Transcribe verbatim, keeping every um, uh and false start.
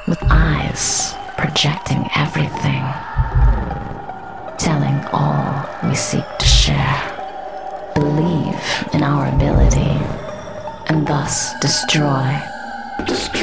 with eyes projecting everything, telling all we seek to share, believe in our ability, and thus destroy. destroy.